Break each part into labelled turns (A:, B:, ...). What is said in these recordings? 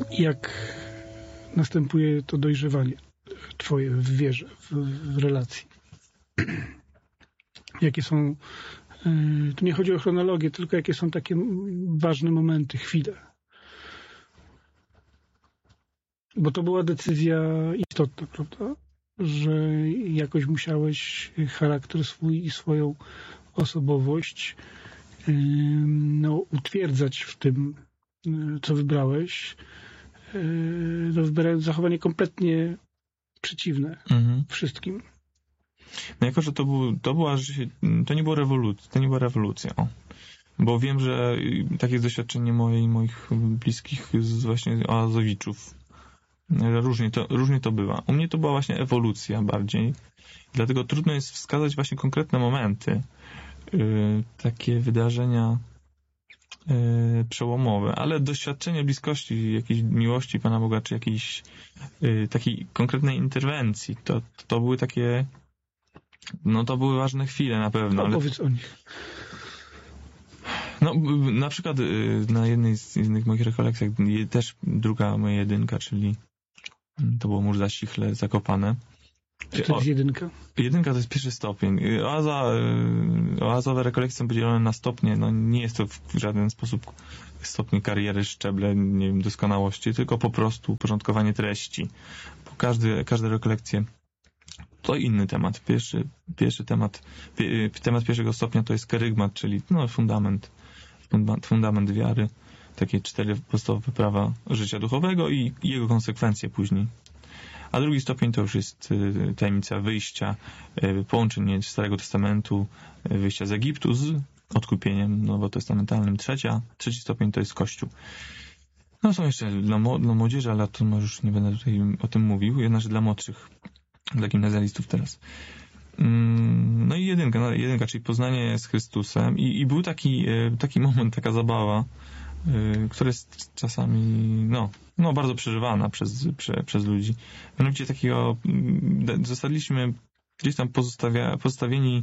A: Jak następuje to dojrzewanie twoje w wierze, w relacji? Jakie są, tu nie chodzi o chronologię, tylko jakie są takie ważne momenty, chwile? Bo to była decyzja istotna, prawda? Że jakoś musiałeś charakter swój i swoją osobowość utwierdzać w tym, co wybrałeś, wybierając zachowanie kompletnie przeciwne wszystkim.
B: No jako, że to nie była rewolucja. Bo wiem, że takie jest doświadczenie moje i moich bliskich z właśnie Oazowiczów. Różnie to bywa. U mnie to była właśnie ewolucja bardziej. Dlatego trudno jest wskazać właśnie konkretne momenty, takie wydarzenia przełomowe, ale doświadczenie bliskości, jakiejś miłości Pana Boga, czy jakiejś takiej konkretnej interwencji, to były takie, no to były ważne chwile na pewno.
A: No, powiedz o nich.
B: No, na przykład na jednej z innych moich rekolekcjach też druga moja jedynka, czyli to było Mur Zasichle, Zakopane.
A: Czy to jest jedynka?
B: Jedynka to jest pierwszy stopień. Oazowe rekolekcje są podzielone na stopnie. No nie jest to w żaden sposób stopnie kariery, szczeble, nie wiem, doskonałości, tylko po prostu porządkowanie treści. Bo każde rekolekcje to inny temat. Pierwszy temat pierwszego stopnia to jest kerygmat, czyli fundament wiary. Takie 4 podstawowe prawa życia duchowego i jego konsekwencje później. A drugi stopień to już jest tajemnica wyjścia, połączenie Starego Testamentu, wyjścia z Egiptu z odkupieniem nowotestamentalnym. Trzeci stopień to jest Kościół. No są jeszcze dla młodzieży, ale to może już nie będę tutaj o tym mówił, jednakże dla młodszych, dla gimnazjalistów teraz. No i jedynka, czyli poznanie z Chrystusem i był taki moment, taka zabawa, która jest czasami bardzo przeżywana przez ludzi. Mianowicie takiego zostaliśmy gdzieś tam pozostawieni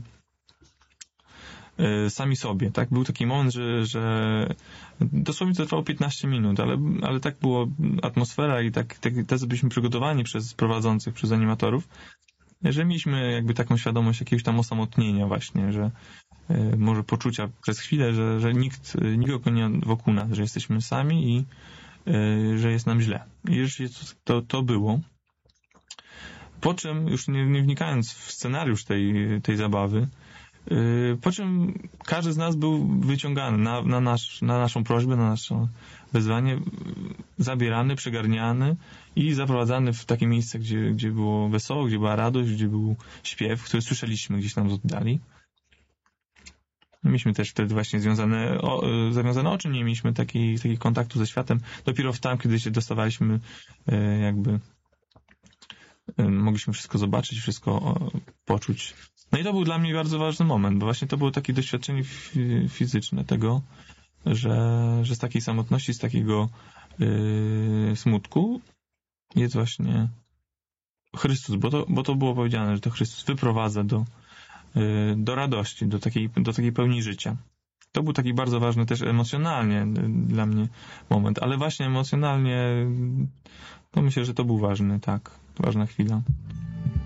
B: sami sobie, tak? Był taki moment, że dosłownie to trwało 15 minut, ale tak było atmosfera i tak byliśmy przygotowani przez prowadzących, przez animatorów, że mieliśmy jakby taką świadomość jakiegoś tam osamotnienia właśnie, że może poczucia przez chwilę, że nikogo nie wokół nas, że jesteśmy sami i że jest nam źle. I już to było. Po czym, już nie wnikając w scenariusz tej zabawy, po czym każdy z nas był wyciągany na naszą prośbę, na nasze wezwanie, zabierany, przygarniany i zaprowadzany w takie miejsce, gdzie było wesoło, gdzie była radość, gdzie był śpiew, który słyszeliśmy gdzieś tam z oddali. Mieliśmy też wtedy właśnie zawiązane oczy, nie mieliśmy takiego kontaktu ze światem. Dopiero tam, kiedy się dostawaliśmy, mogliśmy wszystko zobaczyć, wszystko poczuć. No i to był dla mnie bardzo ważny moment, bo właśnie to było takie doświadczenie fizyczne tego, że z takiej samotności, z takiego smutku jest właśnie Chrystus, bo to było powiedziane, że to Chrystus wyprowadza do radości, do takiej pełni życia. To był taki bardzo ważny też emocjonalnie dla mnie moment, ale właśnie emocjonalnie to myślę, że to był ważna chwila.